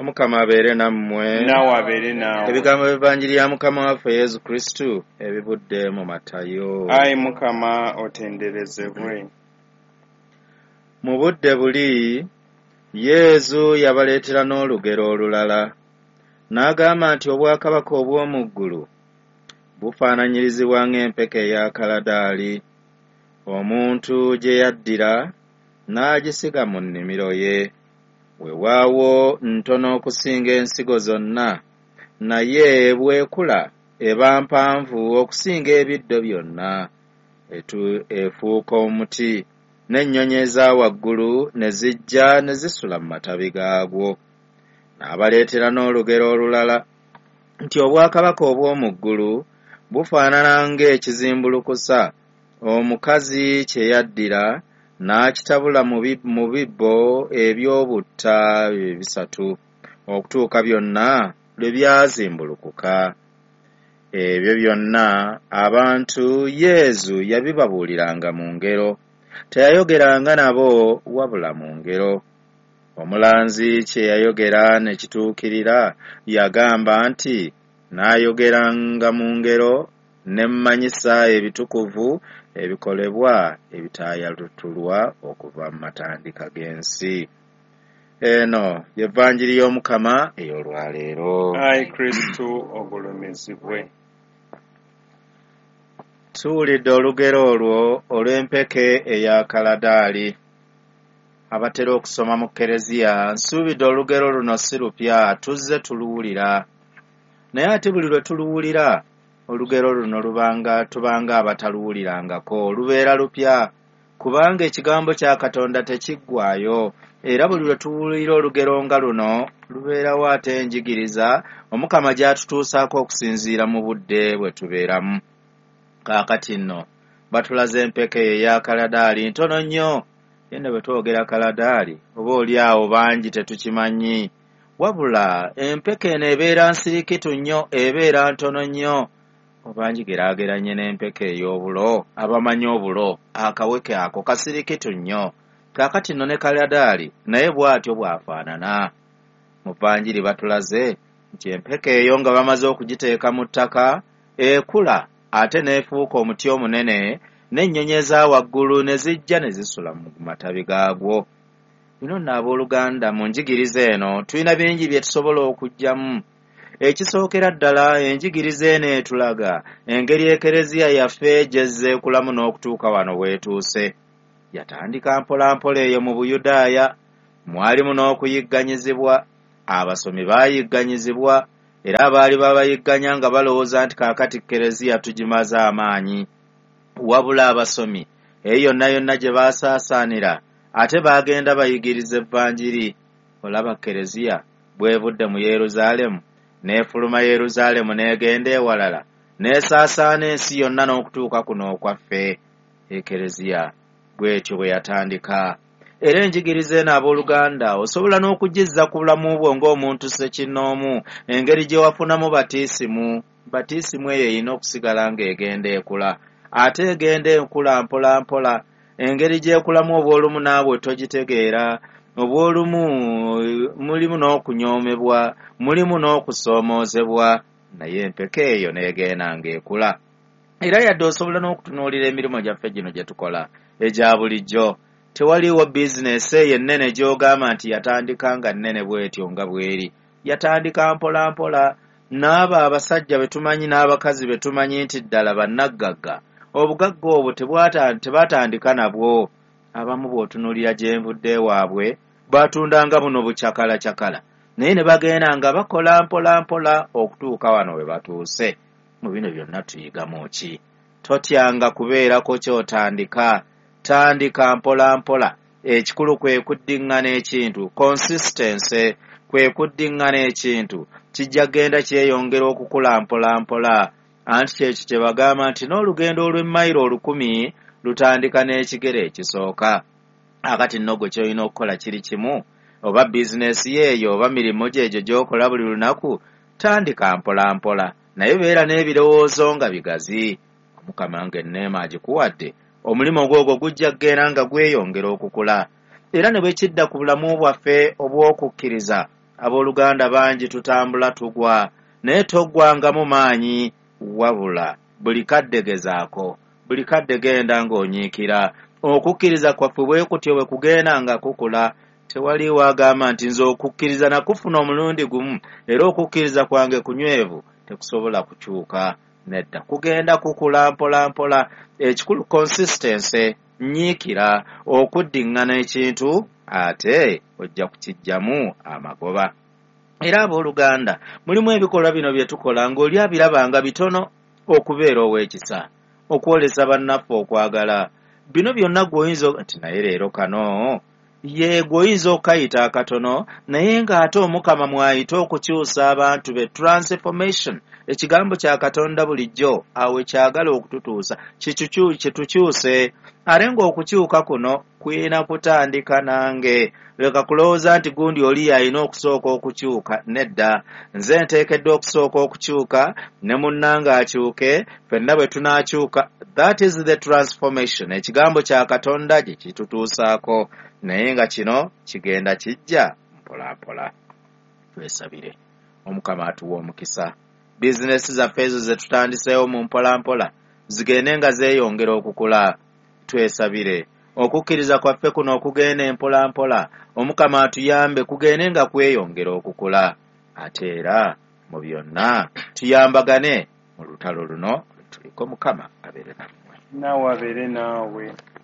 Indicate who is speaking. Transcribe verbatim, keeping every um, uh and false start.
Speaker 1: Mukama abeere nammwe.
Speaker 2: Nawe abeere naawe.
Speaker 1: Ebigambo by'Evvanjiri ya Mukama waffe Yesu Kristo ebivudde mu Matayo.
Speaker 2: Ayi Mukama otenderezebwe.
Speaker 1: Mu budde buli Yesu yabaleetera n'olugero olulala. N'agamba nti obwakabaka obw'omu ggulu bufaananyirizibwa ng'empeke eya kaladaali. Omuntu gye yaddira n'agisiga mu nnimiro ye. Weewaawo ntono okusinga ensigo zonna, naye bw'ekula eba mpanvu okusinga ebiddo byonna. Etu efuuka omuti, n'ennyonyi eza waggulu ne zijja ne zisula mu matabi gaagwo. N'abaleetera n'olugero olulala nti obwakabaka obw'omu ggulu bufaanana ng'ekizimbulukusa omukazi kye yaddira n'akitabula mu bibbo eby'obutta bisatu okutuuka byonna lwe byazimbulukuka. Ebyo byonna abantu Yesu yabibabuuliranga mu ngero, teyayogeranga nabo wabula mu ngero. Omulanzi kye yayogera ne kituukirira yagamba nti n'ayogeranga mu ngero ne mmanyisa ebitukuvu ebikolebwa ebitaayalutulwa okuva mu matandika g'ensi. Eno y'Evvanjiri y'Omukama ey'olwaleero.
Speaker 2: Ayi Kristo ogulumizibwe.
Speaker 1: Tuwulidde olugero olwo olw'empeke eya kaladaali. Abatera okusoma mu Kereziya nsuubidde olugero luno si lupya, tuzze tuluwulira. Naye ate buli lwe tuluwulira olugero luno lubanga tubanga abataluwulirangako, lubeera lupya kubanga ekigambo kya Katonda tekiggwaayo, era buli lwe tuwulira olugero nga luno lubeerawo ate enjigiriza Omukama gy'atutuusaako okusinziira mu budde bwe tubeeramu. Kaakati nno batulaze empeke eya kaladaali ntono nnyo. Yenne bwe twogera kaladaali oba oli awo bangi tetukimanyi, wabula empeke eno ebeera nsirikitu nnyo, ebeera ntono nnyo. Oba ngigeraageranye n'empeke ey'obulo, abamanyi obulo akaweke ako kasirikitu nnyo. Kaakati nno ne kaladaali naye bw'atyo bw'afaanana. Mu Vvanjiri batulaze nti empeke eyo nga bamaze okugiteeka mu ttaka ekula ate n'efuuka omuti omunene, n'ennyonyi eza waggulu ne zijja ne zisula mu matabi gaagwo. Bino nno abooluganda mu njigiriza eno tulina bingi bye tusobola okuggyamu. Ekisookera ddala enjigiriza eno etulaga engeri Ekereziya yaffe gyezze ekulamu n'okutuuka wano weetuuse. Yatandika mpolampola eyo mu Buyudaaya, mwalimu n'okuyigganyizibwa. Abasomi baayigganyizibwa era abaali babayigganya nga balowooza nti kaakati Kereziya tugimaze amaanyi. Wabula abasomi eyo yonna yonna gye baasaasaanira ate baagenda bayigiriza Evvanjiri. Olaba Kereziya bw'evudde mu Yerusaalemu n'efuluma Yerusaalemu n'egenda ewalala n'esaasaana ensi yonna n'okutuuka kuno okwaffe. Ekereziya bw'etyo bwe yatandika. Era enjigiriza eno abooluganda osobola n'okugizza ku bulamu bwo ng'omuntu ssekinnoomu, engeri gye wafunamu batiisimu. Batiisimu eyo erina okusigala ng'egenda ekula, ate egenda ekula mpola mpola. Engeri gy'ekulamu obw'olumu naabwe togitegeera. Obw'olumu mulimu n'okunyoomebwa, mulimu n'okusoomoozebwa, naye empeke eyo n'egenda ng'ekula. Era yadde osobola n'okutunuulira emirimu gyaffe gino gye tukola egya bulijjo. Tewaliiwo bizinesi eyo ennene gy'ogamba nti yatandika nga nnene bw'etyo nga bw'eri. Yatandika mpola mpola. N'abo abasajja be tumanyi n'abakazi be tumanyi nti ddala bannaggagga, obugagga obwo tebaatandika nabwo. Abamu bw'otunuulira gye nvudde waabwe baatundanga buno bucakalacyakala, naye ne bagenda nga bakola mpola mpola okutuuka wano we batuuse. Mu bino byonna tuyigamu ki? Totyanga kubeerako ky'otandika. Tandika mpola mpola. Ekikulu kwe kuddiŋŋana ekintu, consistency, kwe kuddiŋŋana ekintu. Kijja genda kyeyongera okukula mpola mpola. Anti kyekyo kye bagamba nti n'olugendo olw'emmayiro olukumi lutandika n'ekigere ekisooka. Akati nno gwe ky'olina okukola kiri kimu, oba bizinesi yeeyo oba mirimu gyegyo gy'okola buli lunaku, tandika mpola mpola. Naye beera n'ebirowoozo nga bigazi. Omukama ng'enneema agikuwadde, omulimu ogwogwo gujja kugenda nga gweyongera okukula. Era ne bwe kidda ku bulamu bwaffe obw'okukkiriza, Abooluganda bangi tutambula tugwa, naye toggwanga mu maanyi, wabula buli kadde gezaako, buli kadde genda ng'onyiikira. Okukkiriza kwaffe bwe kutyo bwe kugenda nga kukula. Tewaliwo agamba nti nze okukkiriza nakufuna omulundi gumu era okukkiriza kwange kunywevu tekusobola kukyuka. Nedda, kugenda kukula mpola mpola. Ekikulu consistency, nyiikira, okuddiŋŋana ekintu ate ojja kukijjamu amagoba. Era abooluganda, mulimu ebikolwa bino bye tukola ng'oli abirabanga bitono okubeera ow'ekisa, okwolesa bannaffe okwagala. Bino byonna gw'oyinza nti naye leero kano ye gw'oyinza okayita akatono, naye ng'ate Omukama mw'ayita okukyusa abantu be. Transformation, ekigambo kya Katonda bulijjo awo ekyagala okututuusa kitukyuse. Ate ng'okukyuka kuno kuyina kutandika nange. Leka kulowooza nti gundi oli yalina okusooka okukyuka. Nedda, nze nteekeddwa okusooka okukyuka, ne munnange akyuke, ffenna bwe tunaakyuka. That is the transformation. Ekigambo kya Katonda gye kitutuusaako, naye nga kino kigenda kijja mpola mpola. Twesabire Omukama atuwa omukisa. Bizinesi zaffe ezo ze tutandiseewo mu mpola mpola zigende nga zeeyongera okukula. Twesabire okukkiriza kwaffe kuno okugenda empola mpola, Omukama atuyambe kugende nga kweyongera okukula. Ate era mu byonna tuyambagane mu lutalo luno tuliko. Mukama abeere nammwe.
Speaker 2: Naawe abeere naawe.